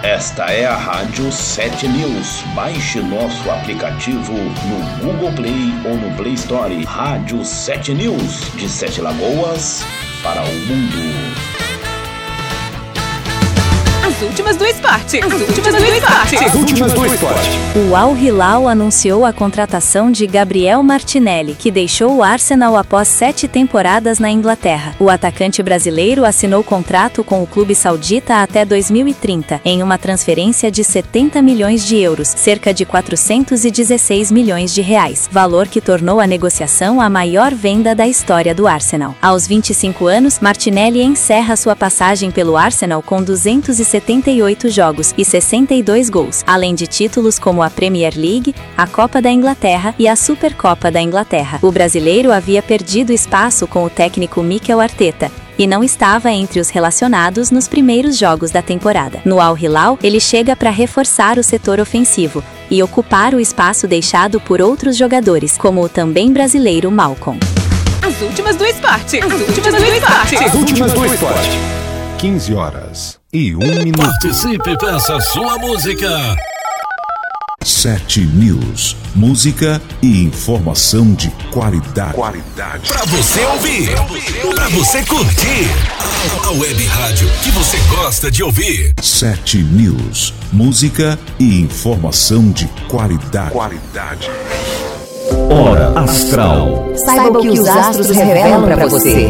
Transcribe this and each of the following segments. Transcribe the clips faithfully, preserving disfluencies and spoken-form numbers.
Esta é a Rádio sete News. Baixe nosso aplicativo no Google Play ou no Play Store. Rádio sete News, de Sete Lagoas para o mundo. As últimas do esporte. As últimas do esporte. As últimas do esporte. O Al Hilal anunciou a contratação de Gabriel Martinelli, que deixou o Arsenal após sete temporadas na Inglaterra. O atacante brasileiro assinou contrato com o clube saudita até dois mil e trinta, em uma transferência de setenta milhões de euros, cerca de quatrocentos e dezesseis milhões de reais, valor que tornou a negociação a maior venda da história do Arsenal. Aos vinte e cinco anos, Martinelli encerra sua passagem pelo Arsenal com duzentos e setenta e oito jogos e sessenta e dois gols, além de títulos como a Premier League, a Copa da Inglaterra e a Supercopa da Inglaterra. O brasileiro havia perdido espaço com o técnico Mikel Arteta e não estava entre os relacionados nos primeiros jogos da temporada. No Al Hilal, ele chega para reforçar o setor ofensivo e ocupar o espaço deixado por outros jogadores, como o também brasileiro Malcom. As últimas do esporte. As últimas do esporte. As últimas do esporte. quinze horas e um minuto. Participe, peça sua música. sete News. Música e informação de qualidade. Qualidade. Pra você ouvir. Pra você curtir. A web rádio que você gosta de ouvir. sete News. Música e informação de qualidade. Qualidade. Hora Astral. Saiba o que os astros revelam pra você.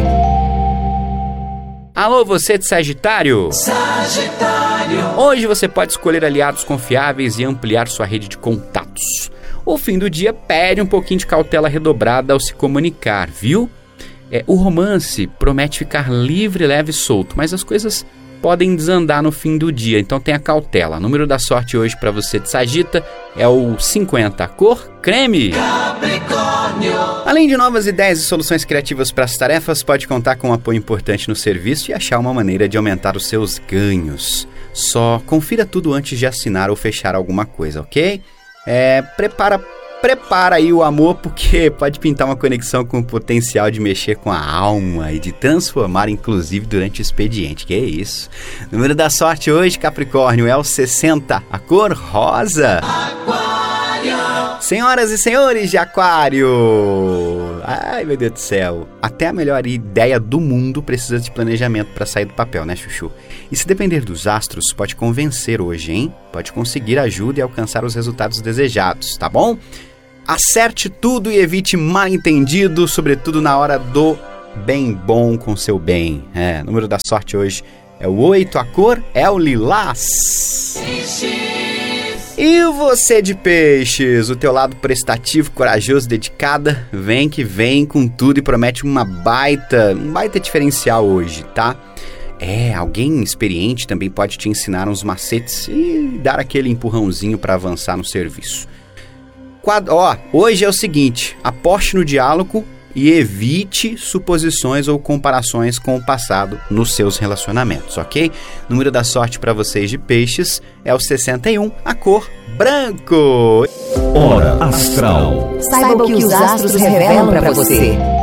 Alô, você de Sagitário? Sagitário. Hoje você pode escolher aliados confiáveis e ampliar sua rede de contatos. O fim do dia pede um pouquinho de cautela redobrada ao se comunicar, viu? É, o romance promete ficar livre, leve e solto, mas as coisas podem desandar no fim do dia, então tenha cautela. O número da sorte hoje para você de Sagita é o cinquenta, a cor creme. Capricórnio. Além de novas ideias e soluções criativas para as tarefas, pode contar com um apoio importante no serviço e achar uma maneira de aumentar os seus ganhos. Só confira tudo antes de assinar ou fechar alguma coisa, ok? É, prepara, prepara aí o amor, porque pode pintar uma conexão com o potencial de mexer com a alma e de transformar, inclusive, durante o expediente. Que é isso? O número da sorte hoje, Capricórnio, é o sessenta, a cor rosa. Aquário. Senhoras e senhores de Aquário! Ai, meu Deus do céu! Até a melhor ideia do mundo precisa de planejamento para sair do papel, né, Chuchu? E se depender dos astros, pode convencer hoje, hein? Pode conseguir ajuda e alcançar os resultados desejados, tá bom? Acerte tudo e evite mal-entendido, sobretudo na hora do bem bom com seu bem. É, o número da sorte hoje é o oito, a cor é o lilás. E você de Peixes, o teu lado prestativo, corajoso, dedicada, vem que vem com tudo e promete uma baita, um baita diferencial hoje, tá? É, alguém experiente também pode te ensinar uns macetes e dar aquele empurrãozinho para avançar no serviço. Quad... Ó, hoje é o seguinte, aposte no diálogo e evite suposições ou comparações com o passado nos seus relacionamentos, ok? O número da sorte para vocês de Peixes é o sessenta e um, a cor branco. Hora Astral. Saiba o que os astros revelam pra você.